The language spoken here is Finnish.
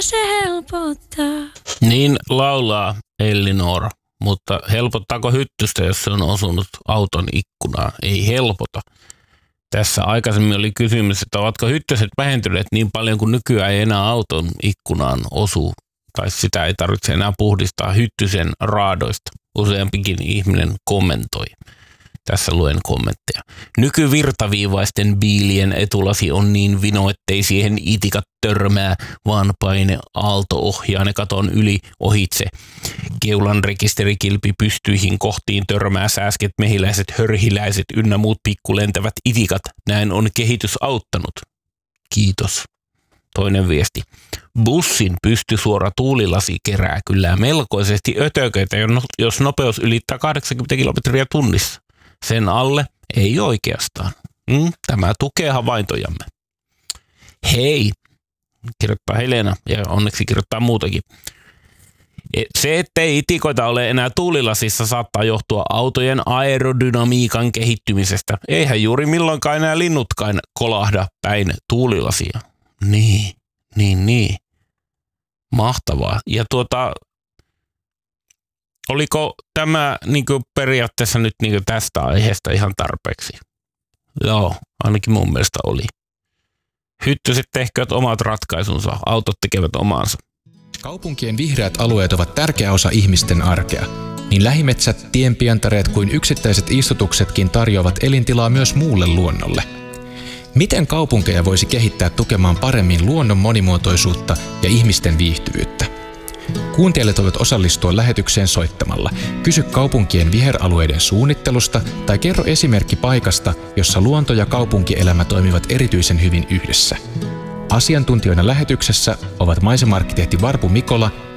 se helpottaa. Niin laulaa Ellinora, mutta helpottaako hyttystä, jos se on osunut auton ikkunaan? Ei helpota. Tässä aikaisemmin oli kysymys, että ovatko hyttyset vähentyneet niin paljon, kuin nykyään ei enää auton ikkunaan osu, tai sitä ei tarvitse enää puhdistaa hyttysen raadoista. Useampikin ihminen kommentoi. Tässä luen kommentteja. Nykyvirtaviivaisten biilien etulasi on niin vino, ettei siihen itikat törmää, vaan paine aalto ohjaa ne katon yli ohitse. Keulan rekisterikilpi pystyihin kohtiin törmää sääsket, mehiläiset, hörhiläiset ynnä muut pikkulentävät itikat. Näin on kehitys auttanut. Kiitos. Toinen viesti. Bussin pystysuora tuulilasi kerää kyllä melkoisesti ötököitä, jos nopeus ylittää 80 kilometriä tunnissa. Sen alle ei oikeastaan. Tämä tukee havaintojamme. Hei, kirjoittaa Helena ja onneksi kirjoittaa muutakin. Se, ettei itikoita ole enää tuulilasissa, saattaa johtua autojen aerodynamiikan kehittymisestä. Eihän juuri milloinkaan enää linnutkaan kolahda päin tuulilasia. Niin. Mahtavaa. Ja oliko tämä periaatteessa nyt tästä aiheesta ihan tarpeeksi? Joo, ainakin mun mielestä oli. Hyttyset tehkööt omat ratkaisunsa, autot tekevät omaansa. Kaupunkien vihreät alueet ovat tärkeä osa ihmisten arkea. Niin lähimetsät, tienpientareet kuin yksittäiset istutuksetkin tarjoavat elintilaa myös muulle luonnolle. Miten kaupunkeja voisi kehittää tukemaan paremmin luonnon monimuotoisuutta ja ihmisten viihtyvyyttä? Kuuntelijat voivat osallistua lähetykseen soittamalla. Kysy kaupunkien viheralueiden suunnittelusta tai kerro esimerkki paikasta, jossa luonto ja kaupunkielämä toimivat erityisen hyvin yhdessä. Asiantuntijoina lähetyksessä ovat maisema-arkkitehti Varpu Mikola